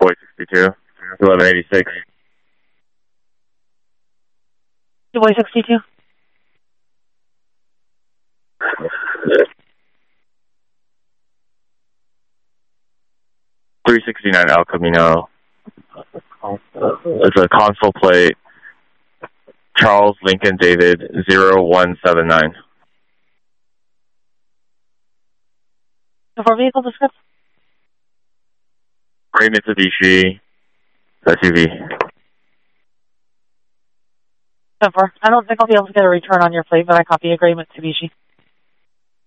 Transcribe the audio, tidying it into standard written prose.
Boy 62, 1186. Boy 62. 369 El Camino. It's a console plate. Charles Lincoln David 0179. For vehicle description? Gray Mitsubishi SUV. I don't think I'll be able to get a return on your plate, but I copy a gray Mitsubishi.